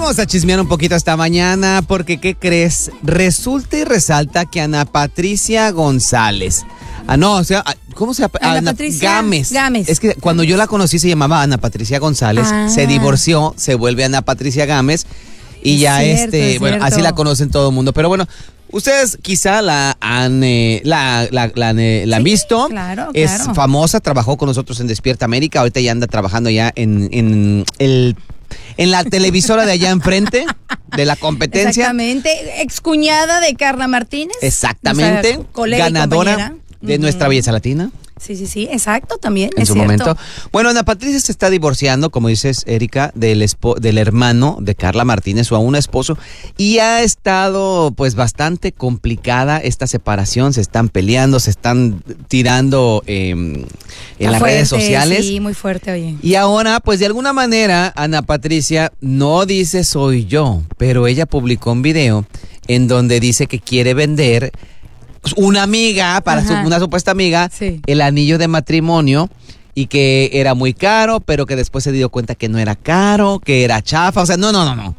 Vamos a chismear un poquito esta mañana porque, ¿qué crees? Resulta y resalta que Ana Patricia González... ¿cómo se llama? Ana Patricia Gámez. Gámez. Es que cuando yo la conocí se llamaba Ana Patricia González, se divorció, se vuelve Ana Patricia Gámez y ya cierto. así la conocen todo el mundo. Pero bueno, ustedes quizá la han visto. Claro. Es famosa, trabajó con nosotros en Despierta América, ahorita ya anda trabajando ya en la televisora de allá enfrente, de la competencia. Exactamente, excuñada de Carla Martínez. Exactamente, O sea, colega ganadora de Nuestra Belleza Latina. Sí, exacto, también. En su momento. Bueno, Ana Patricia se está divorciando, como dices, Erika, del hermano de Carla Martínez, su aún esposo, y ha estado pues bastante complicada esta separación, se están peleando, se están tirando en las redes sociales. Sí, muy fuerte, oye. Y ahora, pues de alguna manera, Ana Patricia no dice soy yo, pero ella publicó un video en donde dice que quiere vender una amiga, una supuesta amiga, el anillo de matrimonio, y que era muy caro, pero que después se dio cuenta que no era caro, que era chafa, o sea, no.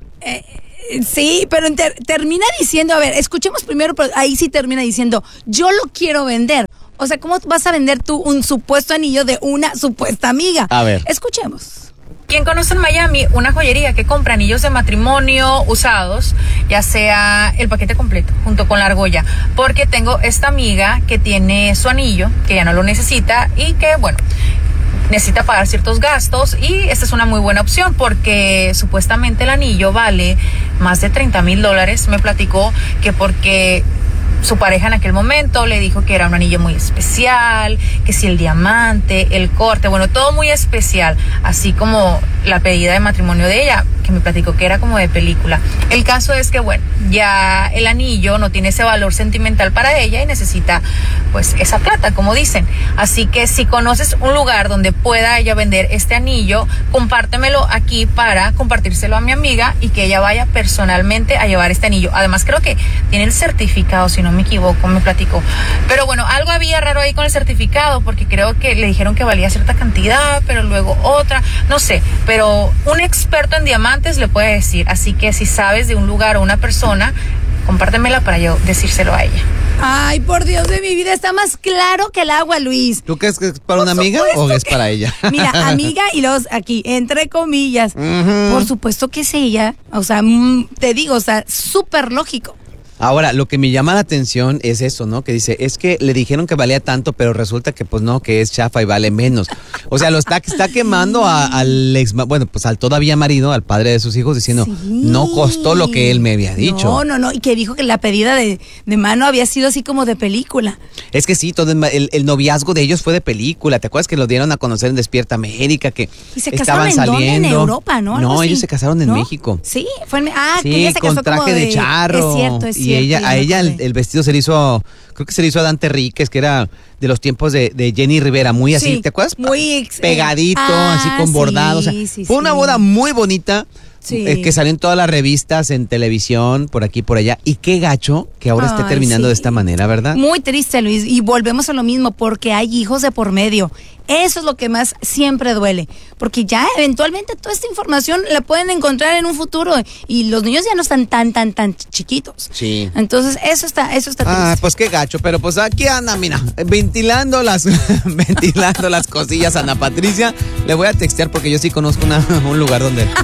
Sí, pero termina diciendo, a ver, escuchemos primero, pero ahí sí termina diciendo, yo lo quiero vender. O sea, ¿cómo vas a vender tú un supuesto anillo de una supuesta amiga? A ver. Escuchemos. Quien conoce en Miami una joyería que compra anillos de matrimonio usados, ya sea el paquete completo junto con la argolla, porque tengo esta amiga que tiene su anillo, que ya no lo necesita y que, bueno, necesita pagar ciertos gastos, y esta es una muy buena opción porque supuestamente el anillo vale más de $30,000. Me platicó que porque su pareja en aquel momento le dijo que era un anillo muy especial, que si el diamante, el corte, bueno, todo muy especial, así como la pedida de matrimonio de ella, que me platicó que era como de película. El caso es que, bueno, ya el anillo no tiene ese valor sentimental para ella y necesita, pues, esa plata, como dicen. Así que si conoces un lugar donde pueda ella vender este anillo, compártemelo aquí para compartírselo a mi amiga y que ella vaya personalmente a llevar este anillo. Además, creo que tiene el certificado, si no me equivoco, me platicó. Pero bueno, algo había raro ahí con el certificado, porque creo que le dijeron que valía cierta cantidad, pero luego otra, no sé, pero un experto en diamantes le puede decir. Así que si sabes de un lugar o una persona, compártemela para yo decírselo a ella. Ay, por Dios de mi vida, está más claro que el agua, Luis. ¿Tú crees que es para una amiga o es para ella? Mira, amiga y los aquí, entre comillas. Por supuesto que es ella. O sea, te digo, o sea, súper lógico. Ahora, lo que me llama la atención es eso, ¿no? Que dice, es que le dijeron que valía tanto, pero resulta que pues no, que es chafa y vale menos. O sea, lo está quemando al ex, bueno, pues al todavía marido, al padre de sus hijos, diciendo, no costó lo que él me había dicho. No, y que dijo que la pedida de mano había sido así como de película. Es que sí, todo el noviazgo de ellos fue de película. ¿Te acuerdas que los dieron a conocer en Despierta América? Que y se estaban casaron saliendo en Europa, ¿no? No, ellos se casaron en México. Sí, fue que sí, ella se con casó traje como de charro. Es cierto. Y a ella el vestido se le hizo, creo que se le hizo a Dante Ríquez, que era de los tiempos de Jenny Rivera, muy así, ¿te acuerdas? Muy pegadito, así con bordado. O sea, fue una boda muy bonita. Que salió en todas las revistas, en televisión, por aquí y por allá. Y qué gacho que ahora esté terminando de esta manera, ¿verdad? Muy triste, Luis. Y volvemos a lo mismo, porque hay hijos de por medio. Eso es lo que más siempre duele. Porque ya eventualmente toda esta información la pueden encontrar en un futuro. Y los niños ya no están tan chiquitos. Sí. Entonces, eso está triste. Pues qué gacho. Pero pues aquí anda, mira, ventilando las cosillas a Ana Patricia. Le voy a textear porque yo sí conozco un lugar donde